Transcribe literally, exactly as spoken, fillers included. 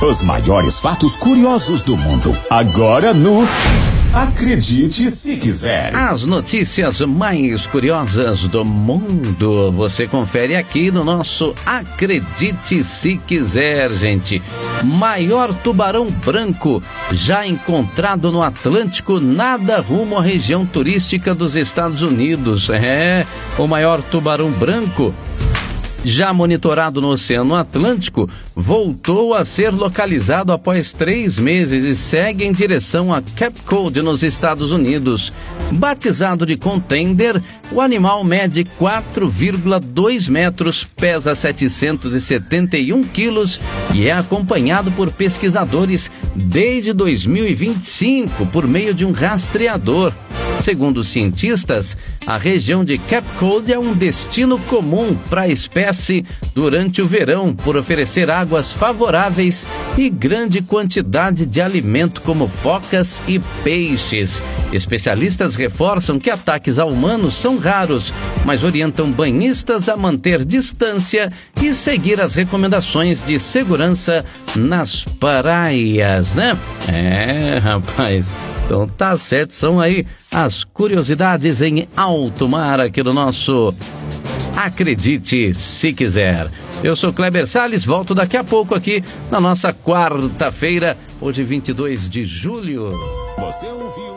Os maiores fatos curiosos do mundo. Agora no Acredite Se Quiser. As notícias mais curiosas do mundo você confere aqui no nosso Acredite Se Quiser, gente. Maior tubarão branco já encontrado no Atlântico nada rumo à região turística dos Estados Unidos. É, o maior tubarão branco já monitorado no Oceano Atlântico, voltou a ser localizado após três meses e segue em direção a Cape Cod, nos Estados Unidos. Batizado de Contender, o animal mede quatro vírgula dois metros, pesa setecentos e setenta e um quilos e é acompanhado por pesquisadores desde dois mil e vinte e cinco por meio de um rastreador. Segundo os cientistas, a região de Cape Cod é um destino comum para a espécie durante o verão, por oferecer águas favoráveis e grande quantidade de alimento como focas e peixes. Especialistas reforçam que ataques a humanos são raros, mas orientam banhistas a manter distância e seguir as recomendações de segurança nas praias, né? É, rapaz... Então tá certo, são aí as curiosidades em alto mar aqui do nosso Acredite Se Quiser. Eu sou Kleber Salles, volto daqui a pouco aqui na nossa quarta-feira, hoje vinte e dois de julho. Você ouviu